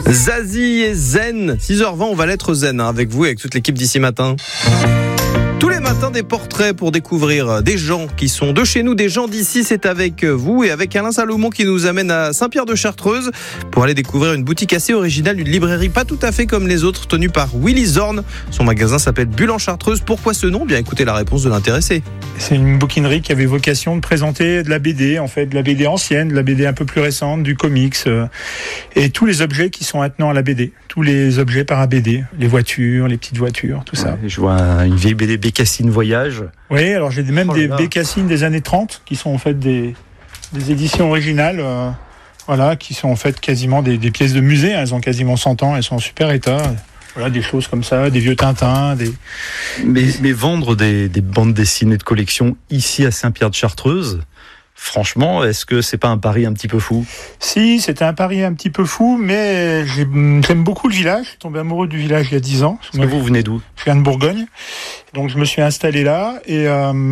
Zazie et Zen, 6h20, on va l'être zen avec vous et avec toute l'équipe d'ici matin. Tous les matins, des portraits pour découvrir des gens qui sont de chez nous, des gens d'ici. C'est avec vous et avec Alain Salomon qui nous amène à Saint-Pierre-de-Chartreuse pour aller découvrir une boutique assez originale, une librairie pas tout à fait comme les autres, tenue par Willy Zorn. Son magasin s'appelle Bulle en Chartreuse. Pourquoi ce nom ? Bien, écoutez la réponse de l'intéressé. C'est une bouquinerie qui avait vocation de présenter de la BD, en fait, de la BD ancienne, de la BD un peu plus récente, du comics, et tous les objets qui sont attenants à la BD. Tous les objets par BD, les voitures, les petites voitures, tout ça. Ouais, je vois une vieille BD Bécassine Voyage. Oui, alors j'ai même des Bécassines des années 30 qui sont en fait des éditions originales, voilà, qui sont en fait quasiment des pièces de musée. Elles ont quasiment 100 ans, elles sont en super état. Voilà, des choses comme ça, des vieux Tintins. Mais vendre des bandes dessinées de collection ici à Saint-Pierre-de-Chartreuse, franchement, est-ce que c'est pas un pari un petit peu fou ? Si, c'était un pari un petit peu fou, mais j'aime beaucoup le village. Je suis tombé amoureux du village il y a 10 ans. Parce que vous venez d'où ? Je viens de Bourgogne. Donc je me suis installé là et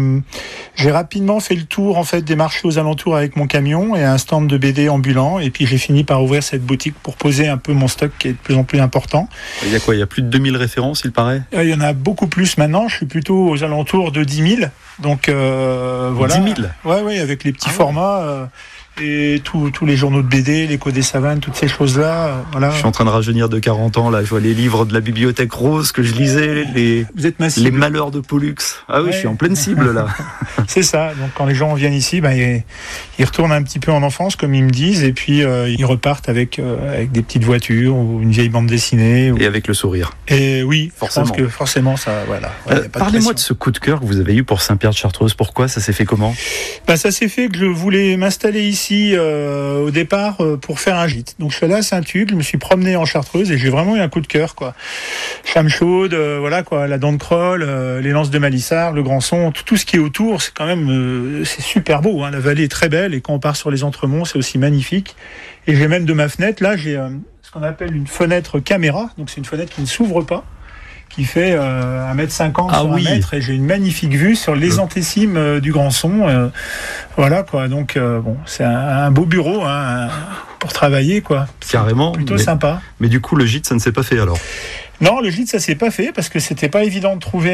j'ai rapidement fait le tour en fait des marchés aux alentours avec mon camion et un stand de BD ambulant, et puis j'ai fini par ouvrir cette boutique pour poser un peu mon stock qui est de plus en plus important. Il y a quoi ? Il y a plus de 2000 références, il paraît ? Il y en a beaucoup plus maintenant, je suis plutôt aux alentours de 10 000. Donc voilà. 10 000 ? Ouais, avec les petits formats et tous les journaux de BD, l'écho des savanes, toutes ces choses-là. Voilà. Je suis en train de rajeunir de 40 ans, là. Je vois les livres de la bibliothèque rose que je lisais, Vous êtes ma cible. Les malheurs de Pollux. Ah oui, ouais. Je suis en pleine cible, là. C'est ça. Donc quand les gens viennent ici, ils retournent un petit peu en enfance, comme ils me disent, et puis ils repartent avec des petites voitures ou une vieille bande dessinée. Et avec le sourire. Et oui, forcément. Je pense que forcément, ça, voilà. Parlez-moi de ce coup de cœur que vous avez eu pour Saint-Pierre-de-Chartreuse. Pourquoi ? Ça s'est fait comment ? Ça s'est fait que je voulais m'installer ici au départ pour faire un gîte. Donc je suis allé à Saint-Hugues, je me suis promené en Chartreuse et j'ai vraiment eu un coup de cœur, quoi. Chame chaude, voilà quoi, la dent de Crolle, les lances de Malissard, le Grandson, tout ce qui est autour, c'est quand même c'est super beau, hein. La vallée est très belle et quand on part sur les Entremonts, c'est aussi magnifique. Et j'ai même de ma fenêtre, là j'ai ce qu'on appelle une fenêtre caméra, donc c'est une fenêtre qui ne s'ouvre pas, qui fait 1m50 sur 1 mètre, et j'ai une magnifique vue sur les antécimes du Grandson. Voilà quoi, donc c'est un beau bureau, hein, pour travailler, quoi. Carrément. Plutôt sympa. Mais du coup, le gîte, ça ne s'est pas fait alors ? Non, le gîte, ça s'est pas fait parce que c'était pas évident de trouver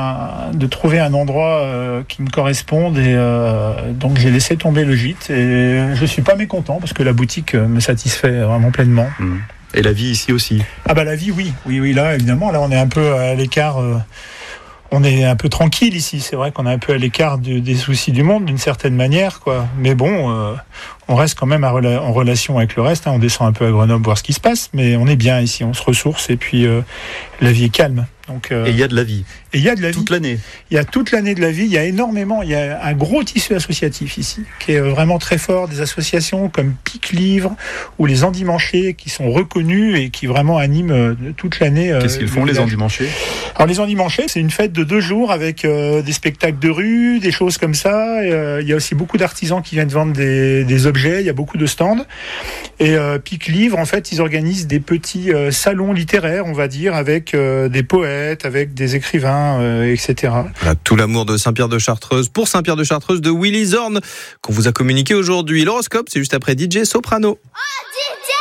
un endroit qui me corresponde, et donc j'ai laissé tomber le gîte, et je suis pas mécontent parce que la boutique me satisfait vraiment pleinement. Et la vie ici aussi ? La vie, oui, là, évidemment, là, on est un peu à l'écart, on est un peu tranquille ici, c'est vrai qu'on est un peu à l'écart des soucis du monde, d'une certaine manière, quoi. Mais bon, on reste quand même en relation avec le reste, hein. On descend un peu à Grenoble voir ce qui se passe, mais on est bien ici, on se ressource, et puis la vie est calme. Donc, et il y a de la vie. Et il y a de la vie. Toute l'année. Il y a toute l'année de la vie. Il y a un gros tissu associatif ici, qui est vraiment très fort. Des associations comme Pic Livre ou les Endimanchés, qui sont reconnus et qui vraiment animent toute l'année. Qu'est-ce qu'ils font, les Endimanchés ? Alors les Endimanchés, c'est une fête de 2 jours avec des spectacles de rue, des choses comme ça. Il y a aussi beaucoup d'artisans qui viennent vendre des objets. Il y a beaucoup de stands. Et Pic Livre, en fait, ils organisent des petits salons littéraires, on va dire, avec des poètes, avec des écrivains, etc. Voilà, tout l'amour de Saint-Pierre-de-Chartreuse pour Saint-Pierre-de-Chartreuse de Willy Zorn qu'on vous a communiqué aujourd'hui. L'horoscope, c'est juste après DJ Soprano.